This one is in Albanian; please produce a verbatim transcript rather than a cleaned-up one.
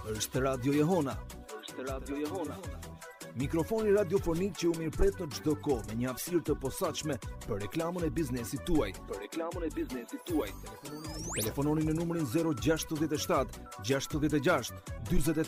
Është Radio Jehona. Është Radio Jehona. Mikrofoni radiofonik që u mirëpret në çdo kohë me një hapësirë të posaçme për reklamën e biznesit tuaj. Për reklamën e biznesit tuaj. Telefononi në numrin zero gjashtëdhjetë e shtatë gjashtëdhjetë e gjashtë dyzet e